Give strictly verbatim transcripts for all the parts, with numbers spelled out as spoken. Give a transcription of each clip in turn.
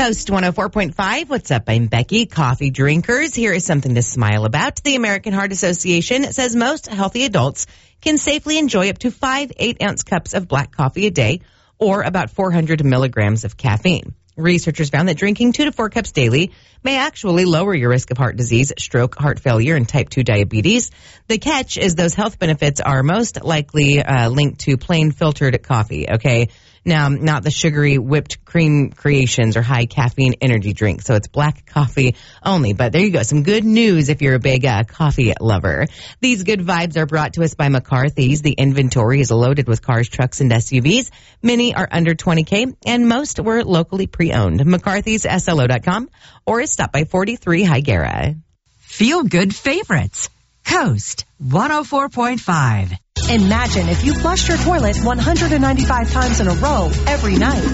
Coast one oh four point five. What's up? I'm Becky. Coffee drinkers, here is something to smile about. The American Heart Association says most healthy adults can safely enjoy up to five eight-ounce cups of black coffee a day, or about four hundred milligrams of caffeine. Researchers found that drinking two to four cups daily may actually lower your risk of heart disease, stroke, heart failure, and type two diabetes. The catch is those health benefits are most likely uh, linked to plain filtered coffee, okay? Now, not the sugary whipped cream creations or high caffeine energy drinks. So it's black coffee only. But there you go. Some good news if you're a big uh, coffee lover. These good vibes are brought to us by McCarthy's. The inventory is loaded with cars, trucks, and S U Vs. Many are under twenty K, and most were locally pre-owned. McCarthy's S L O dot com or stop by forty-three Higuera. Feel good favorites. Coast one oh four point five. Imagine if you flushed your toilet one hundred ninety-five times in a row every night.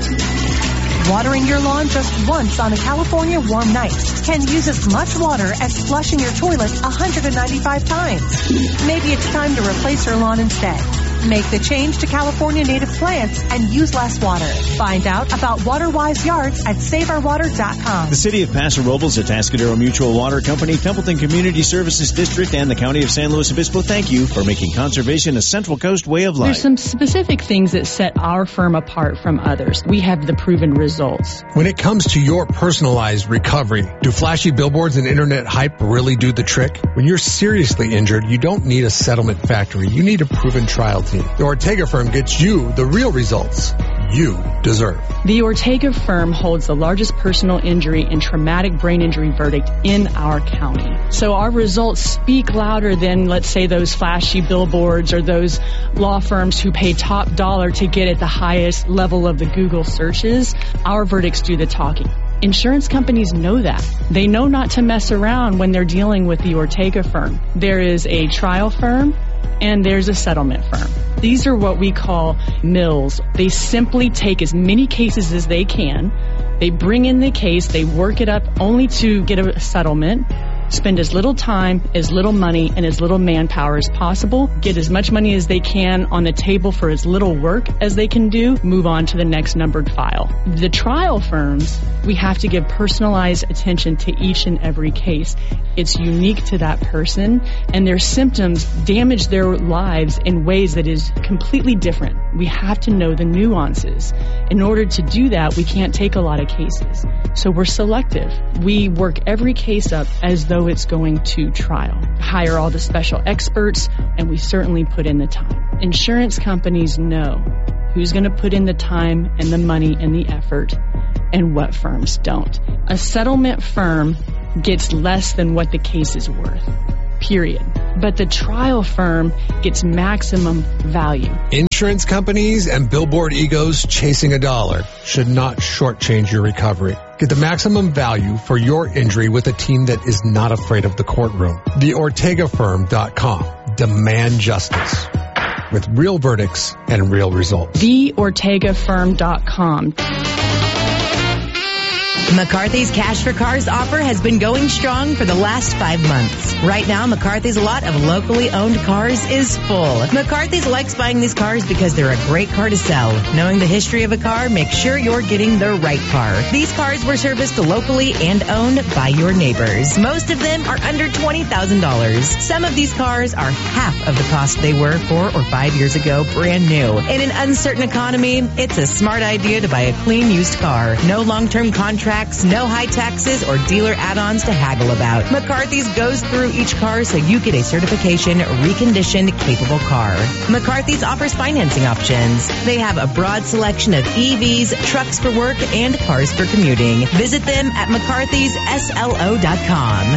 Watering your lawn just once on a California warm night can use as much water as flushing your toilet one hundred ninety-five times. Maybe it's time to replace your lawn instead. Make the change to California native plants and use less water. Find out about WaterWise Yards at save our water dot com. The City of Paso Robles, Atascadero Mutual Water Company, Templeton Community Services District, and the County of San Luis Obispo thank you for making conservation a Central Coast way of life. There's some specific things that set our firm apart from others. We have the proven results. When it comes to your personalized recovery, do flashy billboards and internet hype really do the trick? When you're seriously injured, you don't need a settlement factory. You need a proven trial team. The Ortega firm gets you the real results you deserve. The Ortega firm holds the largest personal injury and traumatic brain injury verdict in our county. So our results speak louder than, let's say, those flashy billboards or those law firms who pay top dollar to get at the highest level of the Google searches. Our verdicts do the talking. Insurance companies know that. They know not to mess around when they're dealing with the Ortega firm. There is a trial firm and there's a settlement firm. These are what we call mills. They simply take as many cases as they can. They bring in the case, they work it up only to get a settlement, spend as little time, as little money, and as little manpower as possible, get as much money as they can on the table for as little work as they can do, move on to the next numbered file. The trial firms, we have to give personalized attention to each and every case. It's unique to that person, and their symptoms damage their lives in ways that is completely different. We have to know the nuances. In order to do that, we can't take a lot of cases. So we're selective. We work every case up as though it's going to trial. Hire all the special experts, and we certainly put in the time. Insurance companies know who's going to put in the time and the money and the effort, and what firms don't. A settlement firm gets less than what the case is worth, period. But the trial firm gets maximum value. Insurance companies and billboard egos chasing a dollar should not shortchange your recovery. Get the maximum value for your injury with a team that is not afraid of the courtroom. the ortega firm dot com. Demand justice with real verdicts and real results. the ortega firm dot com. McCarthy's Cash for Cars offer has been going strong for the last five months. Right now, McCarthy's lot of locally owned cars is full. McCarthy's likes buying these cars because they're a great car to sell. Knowing the history of a car, make sure you're getting the right car. These cars were serviced locally and owned by your neighbors. Most of them are under twenty thousand dollars. Some of these cars are half of the cost they were four or five years ago, brand new. In an uncertain economy, it's a smart idea to buy a clean used car. No long-term contract, no high taxes or dealer add-ons to haggle about. McCarthy's goes through each car so you get a certification reconditioned capable car. McCarthy's offers financing options. They have a broad selection of E Vs, trucks for work, and cars for commuting. Visit them at McCarthy's S L O dot com.